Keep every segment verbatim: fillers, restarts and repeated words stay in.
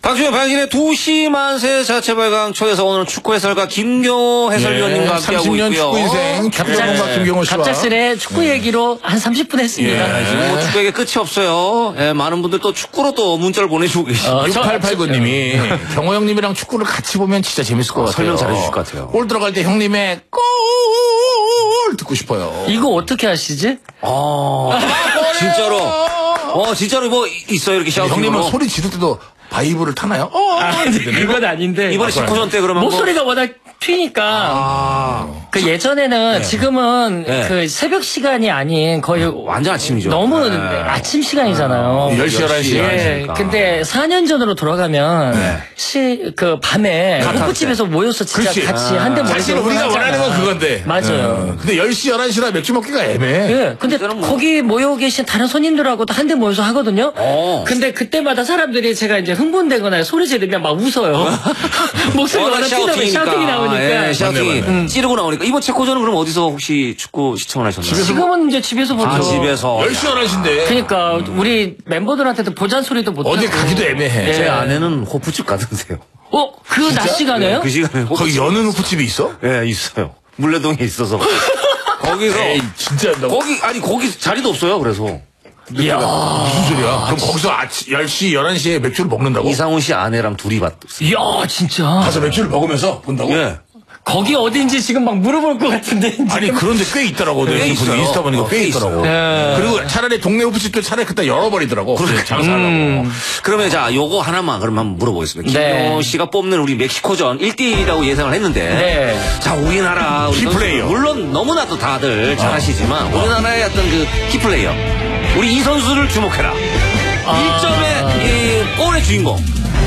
박주현 박인의 두 시 만세 자체 발광 초대서 오늘은 축구 해설가 김경호 해설위원님과 예, 함께하고 삼십 년 있고요. 축구 인생 김경호와 김경호 씨와 갑작스레 축구 얘기로 한 삼십 분 했습니다. 예, 지금 뭐 축구에게 끝이 없어요. 예, 많은 분들 또 축구로 또 문자를 보내주고 계시죠. 어, 육팔팔구 님이 경호 형님이랑 축구를 같이 보면 진짜 재밌을 것 어, 같아요. 설명 잘해주실 것 같아요. 골 들어갈 때 형님의 골 듣고 싶어요. 이거 어떻게 하시지? 아, 진짜로. 어, 진짜로 뭐 있어요 이렇게 샤우팅으로. 형님은 소리 지를 때도 바이브를 타나요? 어, 아, 그건 아닌데. 이번에 십구 전 때 그러면 목소리가 워낙 튀니까. 아, 그 예전에는 지금은 네. 그 새벽 시간이 아닌 거의 완전 아침이죠. 너무 네. 아침 시간이잖아요. 열 시, 열한 시. 예, 근데 사 년 전으로 돌아가면 네. 시, 그 밤에 호프집에서 모여서 진짜 그렇지. 같이 한 대 모여서 사실 우리가 하잖아. 원하는 건 그건데. 맞아요. 어, 근데 열 시, 열한 시라 맥주 먹기가 애매해. 예, 근데 그때는 뭐- 거기 모여 계신 다른 손님들하고도 한 대 모여서 하거든요. 어. 근데 그때마다 사람들이 제가 이제 흥분되거나 소리 지르면 막 웃어요. 목소리가 워낙 튀다 보니 샤우팅이 나오니까. 예, 샤우팅이 맞네, 맞네. 찌르고 나오니까. 이번 체코전은 그럼 어디서 혹시 축구 시청을 하셨나요? 지금은 이제 집에서 보죠. 아, 집에서. 열 시, 열한 시인데. 그러니까 우리 멤버들한테도 보잔 소리도 못 어디 하고. 가기도 애매해. 예. 제 아내는 호프집 가던데요. 어, 그 낮 시간에요? 그 시간에 거기 호프집. 여는 호프집이 있어? 예, 있어요. 물레동에 있어서. 거기서. 에이, 진짜 한다고. 거기, 아니, 거기 자리도 없어요, 그래서. 이야. 무슨 소리야? 그럼 거기서 아침 열 시, 열한 시에 맥주를 먹는다고? 이상훈 씨 아내랑 둘이 봤어요. 이야, 진짜. 가서 맥주를 먹으면서 본다고? 예. 거기 어딘지 지금 막 물어볼 것 같은데. 이제. 아니 그런데 꽤 있더라고. 내가 꽤 보니까 있어요. 인스타 보니까 어, 꽤 꽤 있더라고. 있어요. 그리고 차라리 동네 호프집도 차라리 그때 열어버리더라고. 그래 장사하려고. 음. 그러면 자, 요거 하나만 그럼 한번 물어보겠습니다. 네. 김경호 씨가 뽑는 우리 멕시코전 일 대 일이라고 예상을 했는데. 네. 자, 우리나라. 우리 키플레이어. 선수, 물론 너무나도 다들 잘 아시지만, 우리나라의 어떤 그 키플레이어. 우리 이 선수를 주목해라. 아. 일 점의 이 골의 주인공.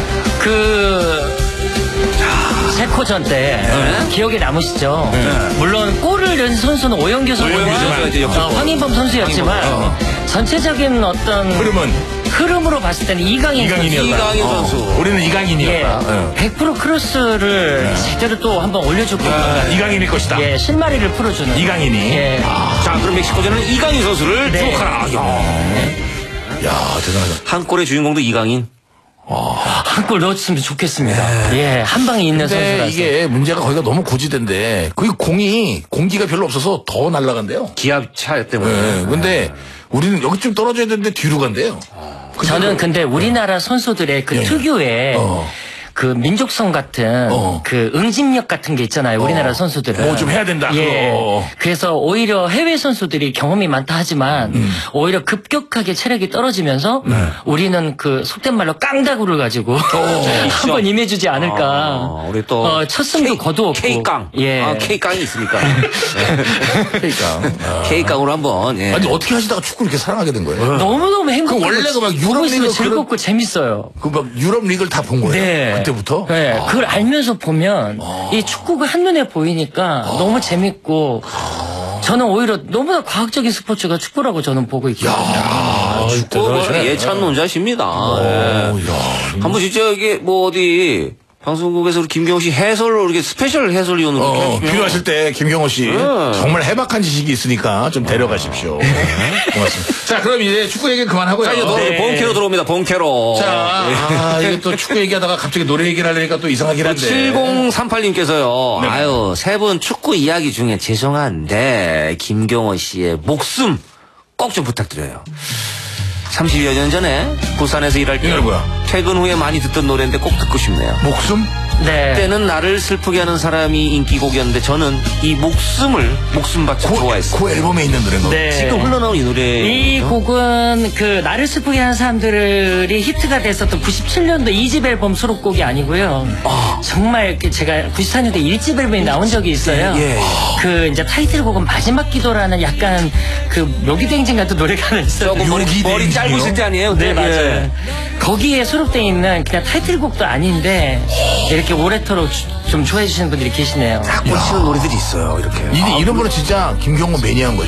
그 세코전 때 네. 기억에 남으시죠? 물론 골을 넣은 선수는 오영규 선수와 오영규 선수가 이제 역습골. 어, 황인범 선수였지만 황인범, 어. 전체적인 어떤 흐름은 흐름으로 봤을 때는 이강인 선수. 이강인이었다. 이강인 선수. 우리는 예, 이강인이었다. 어. 백 퍼센트 크로스를 제대로 또 한번 올려줄 겁니다. 이강인일 것이다. 예, 실마리를 풀어주는. 이강인이. 예. 자, 그럼 멕시코전은 이강인 선수를 네. 주목하라. 야 대단하다. 한 골의 주인공도 이강인. 한 골 넣었으면 좋겠습니다. 예, 한 방에 있는 근데 선수라서. 이게 문제가 거기가 너무 고지대인데 그 공이 공기가 별로 없어서 더 날아간대요. 기압 차 때문에. 네. 근데 우리는 여기쯤 떨어져야 되는데 뒤로 간대요. 저는 근데 우리나라 선수들의 그 예. 특유의 어. 그 민족성 같은 어. 그 응집력 같은 게 있잖아요. 우리나라 선수들은. 뭐 좀 해야 된다, 예. 그거. 그래서 오히려 해외 선수들이 경험이 많다 하지만 음. 오히려 급격하게 체력이 떨어지면서 네. 우리는 그 속된 말로 깡다구를 가지고 한번 임해주지 않을까. 아, 우리 또. 어, 첫 승도 거두었고. K깡. 예. 아, K깡이 있으니까. 그러니까. 아. K깡으로 한번. 예. 아니 어떻게 하시다가 축구 이렇게 사랑하게 된 거예요? 너무너무 행복하고 그 원래 그막 보고 유럽 있으면 리그 즐겁고 재밌어요. 그 막 유럽 리그를 다 본 거예요. 네. 그때부터. 네. 아. 그걸 알면서 보면 이 축구가 한눈에 보이니까 너무 재밌고 저는 오히려 너무나 과학적인 스포츠가 축구라고 저는 보고 있거든요. 아, 뭐 예찬 논자십니다. 예. 오, 야. 한번 진짜 이게 뭐 어디 방송국에서 우리 김경호 씨 해설 이렇게 스페셜 해설위원으로 어, 이렇게 해주면 필요하실 때 김경호 씨 정말 해박한 지식이 있으니까 좀 데려가십시오. 고맙습니다. 자, 그럼 이제 축구 얘기 그만하고요. 자, 이제 노래 네. 본캐로 들어옵니다. 본캐로. 자, 아, 이게 또 축구 얘기하다가 갑자기 노래 얘기를 하려니까 또 이상하긴 한데. 칠공삼팔님께서요. 네. 아유, 세 분 축구 이야기 중에 죄송한데 김경호 씨의 목숨 꼭 좀 부탁드려요. 삼십여 년 전에 부산에서 일할 때 이게 뭐야? 퇴근 후에 많이 듣던 노래인데 꼭 듣고 싶네요. 목숨? 네. 그때는 나를 슬프게 하는 사람이 인기곡이었는데 저는 이 목숨을 목숨 바쳐 좋아했어요. 그 앨범에 있는 노래인 거. 네. 지금 흘러나온 이 노래. 이 곡은 그 나를 슬프게 하는 사람들이 히트가 됐었던 구십칠 년도 이 집 앨범 수록곡이 아니고요. 정말 그 제가 구십사 년도 일 집 앨범이 나온 적이 있어요. 예, 예. 그 이제 타이틀곡은 마지막 기도라는 약간 그 묘기대행진 같은 노래가 하나 있어요. 조금 머리, 요기 머리 짧고 있을 때 아니에요? 네, 예. 맞아요. 거기에 수록되어 있는 그냥 타이틀곡도 아닌데 이렇게 오래도록 주- 좀 좋아해 주시는 분들이 계시네요. 딱 꽂히는 노래들이 있어요. 이렇게. 이, 이런 거는 진짜 김경호 매니아인 거죠.